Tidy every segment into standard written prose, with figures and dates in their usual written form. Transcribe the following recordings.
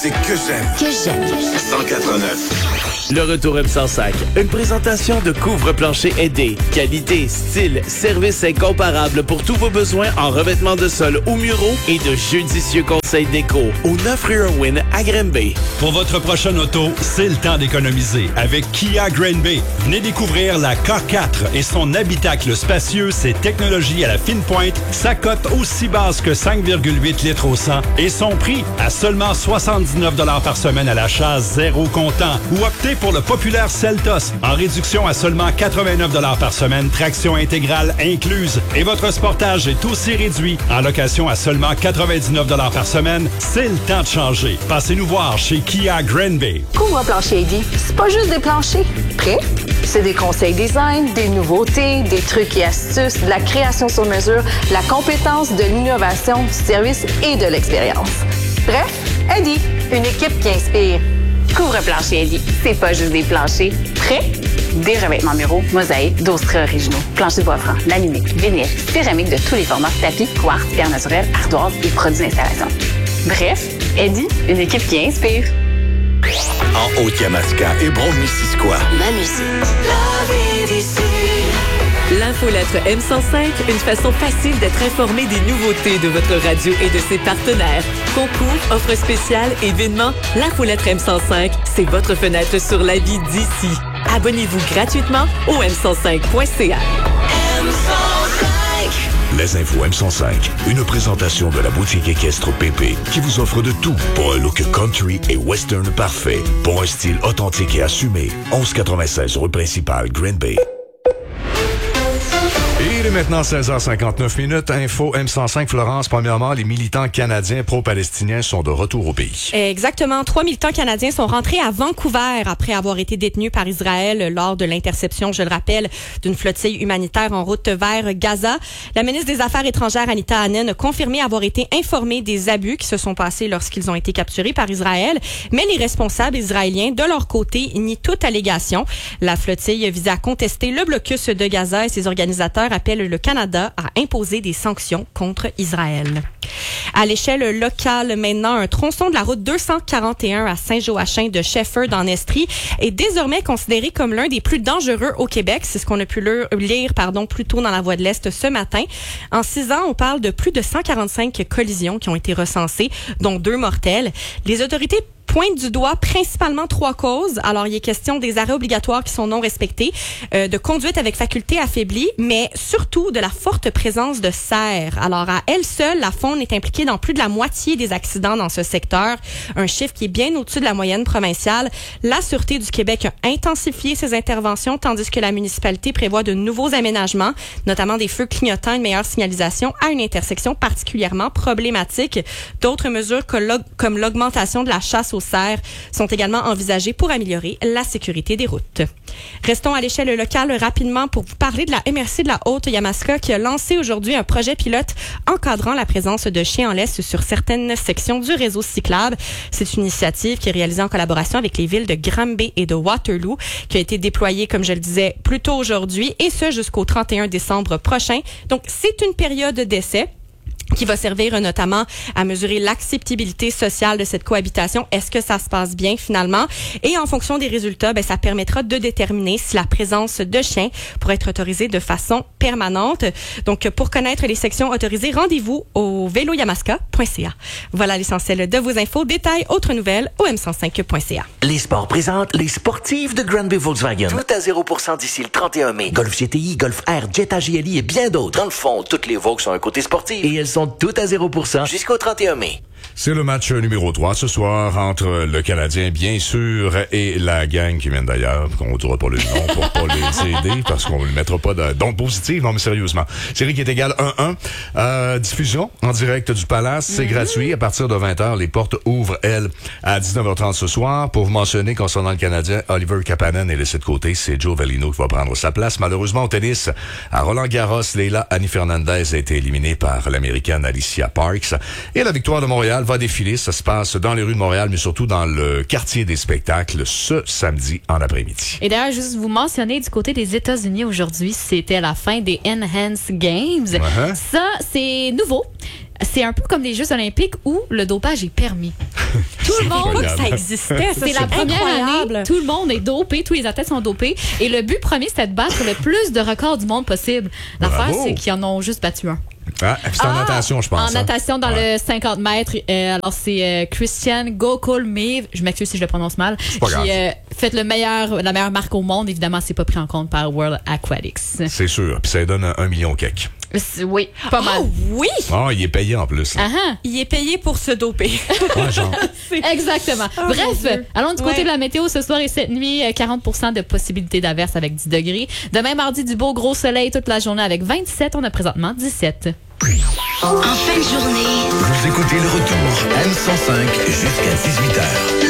C'est que j'aime. 189. Le retour M105. Une présentation de couvre-plancher aidé. Qualité, style, service incomparable pour tous vos besoins en revêtement de sol ou muraux et de judicieux conseils déco. Au 9 rue Irwin à Granby. Pour votre prochaine auto, c'est le temps d'économiser avec Kia Granby. Venez découvrir la K4 et son habitacle spacieux, ses technologies à la fine pointe, sa cote aussi basse que 5,8 litres au 100 et son prix à seulement 79 $ par semaine à l'achat, zéro comptant. Ou optez pour le populaire Seltos en réduction à seulement 89 $ par semaine, traction intégrale incluse. Et votre Sportage est aussi réduit en location à seulement 99 $ par semaine. C'est le temps de changer. Passez-nous voir chez Kia Granby. Couvre-plancher Eddy, c'est pas juste des planchers. Prêt? C'est des conseils design, des nouveautés, des trucs et astuces, de la création sur mesure, la compétence, de l'innovation, du service et de l'expérience. Bref, Eddy, une équipe qui inspire. Couvre-plancher Eddy, c'est pas juste des planchers. Prêt? Des revêtements muraux, mosaïques, d'Austria originaux, planchers de bois franc, laminés, vinyle, céramique de tous les formats, tapis, quartz, pierre naturelle, ardoise et produits d'installation. Bref, Eddy, une équipe qui inspire. En Haute-Yamaska et Brome-Missisquoi. Ma musique. La vie d'ici. L'infolettre M105, une façon facile d'être informé des nouveautés de votre radio et de ses partenaires. Concours, offres spéciales, événements, l'infolettre M105, c'est votre fenêtre sur la vie d'ici. Abonnez-vous gratuitement au m105.ca. Les infos M105, une présentation de la boutique équestre PP qui vous offre de tout pour un look country et western parfait. Pour un style authentique et assumé, 1196 rue principale, Granby. Il est maintenant 16h59. Info M105 Florence. Premièrement, les militants canadiens pro-palestiniens sont de retour au pays. Exactement. 3 militants canadiens sont rentrés à Vancouver après avoir été détenus par Israël lors de l'interception, je le rappelle, d'une flottille humanitaire en route vers Gaza. La ministre des Affaires étrangères, Anita Hannen, a confirmé avoir été informée des abus qui se sont passés lorsqu'ils ont été capturés par Israël. Mais les responsables israéliens, de leur côté, nient toute allégation. La flottille visait à contester le blocus de Gaza et ses organisateurs appellent le Canada à imposer des sanctions contre Israël. À l'échelle locale, maintenant, un tronçon de la route 241 à Saint-Joachim de Shefford en Estrie est désormais considéré comme l'un des plus dangereux au Québec. C'est ce qu'on a pu lire plus tôt dans la Voix de l'Est ce matin. En 6 ans, on parle de plus de 145 collisions qui ont été recensées, dont 2 mortelles. Les autorités pointe du doigt principalement 3 causes. Alors, il est question des arrêts obligatoires qui sont non respectés, de conduite avec faculté affaiblie, mais surtout de la forte présence de cerfs. Alors, à elle seule, la faune est impliquée dans plus de la moitié des accidents dans ce secteur, un chiffre qui est bien au-dessus de la moyenne provinciale. La Sûreté du Québec a intensifié ses interventions, tandis que la municipalité prévoit de nouveaux aménagements, notamment des feux clignotants, une meilleure signalisation à une intersection particulièrement problématique. D'autres mesures comme l'augmentation de la chasse aux cerfs sont également envisagées pour améliorer la sécurité des routes. Restons à l'échelle locale rapidement pour vous parler de la MRC de la Haute-Yamaska qui a lancé aujourd'hui un projet pilote encadrant la présence de chiens en laisse sur certaines sections du réseau cyclable. C'est une initiative qui est réalisée en collaboration avec les villes de Granby et de Waterloo, qui a été déployée, comme je le disais, plus tôt aujourd'hui, et ce jusqu'au 31 décembre prochain. Donc, c'est une période d'essai qui va servir notamment à mesurer l'acceptabilité sociale de cette cohabitation. Est-ce que ça se passe bien finalement? Et en fonction des résultats, ça permettra de déterminer si la présence de chiens pourrait être autorisée de façon permanente. Donc, pour connaître les sections autorisées, rendez-vous au veloyamaska.ca. Voilà l'essentiel de vos infos. Détails, autres nouvelles au m105.ca. Les sports présentent les sportifs de Granby Volkswagen. Tout à 0% d'ici le 31 mai. Golf GTI, Golf R, Jetta GLI et bien d'autres. Dans le fond, toutes les Volks ont un côté sportif. Et elles sont toutes à 0% jusqu'au 31 mai. C'est le match numéro 3 ce soir entre le Canadien, bien sûr, et la gang qui vient d'ailleurs, qu'on ne dira pas le nom pour pas les aider, parce qu'on ne le mettra pas d'onde positive. Non, mais sérieusement. Série qui est égale 1-1. Diffusion en direct du Palace. C'est gratuit. À partir de 20h, les portes ouvrent, elles, à 19h30 ce soir. Pour vous mentionner, concernant le Canadien, Oliver Kapanen est laissé de côté. C'est Joe Velino qui va prendre sa place. Malheureusement, au tennis, à Roland-Garros, Leila Annie Fernandez a été éliminée par l'Américaine Alicia Parks. Et la victoire de Montréal va défiler. Ça se passe dans les rues de Montréal, mais surtout dans le quartier des spectacles ce samedi en après-midi. Et d'ailleurs, juste vous mentionner du côté des États-Unis aujourd'hui, c'était la fin des Enhanced Games. Ça, c'est nouveau. c'est un peu comme les Jeux olympiques où le dopage est permis. Tout le monde, ça existait. C'est la première année, tout le monde est dopé, tous les athlètes sont dopés. Et le but premier, c'était de battre le plus de records du monde possible. L'affaire, c'est qu'ils en ont juste battu un. Ah, c'est en natation, je pense. En natation, dans le 50 mètres. Alors, c'est Christian Gokolmev, je m'excuse si je le prononce mal, qui fait la meilleure marque au monde. Évidemment, c'est pas pris en compte par World Aquatics. C'est sûr. Puis ça donne 1 million cake. Oui, pas mal. Oui! Il est payé en plus. Il est payé pour se doper. Genre. Exactement. Bref, allons du côté de la météo. Ce soir et cette nuit, 40% de possibilité d'averse avec 10 degrés. Demain, mardi, du beau gros soleil toute la journée avec 27. On a présentement 17. En fin de journée, Vous écoutez le retour M105 jusqu'à 18h.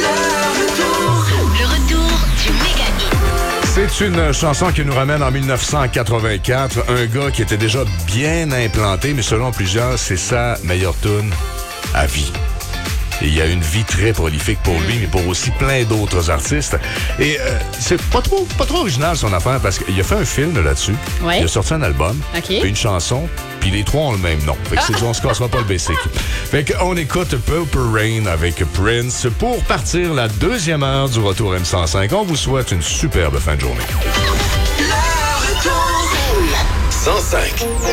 le retour du méga hit. C'est une chanson qui nous ramène en 1984. Un gars qui était déjà bien implanté, mais selon plusieurs, c'est sa meilleure tune à vie. Et il y a une vie très prolifique pour lui, mais pour aussi plein d'autres artistes. Et c'est pas trop original son affaire, parce qu'il a fait un film là-dessus. Ouais. Il a sorti un album, une chanson, puis les trois ont le même nom. Fait que c'est on se cassera pas le basic. Fait qu'on écoute Purple Rain avec Prince pour partir la deuxième heure du retour M105. On vous souhaite une superbe fin de journée. Le retour 105.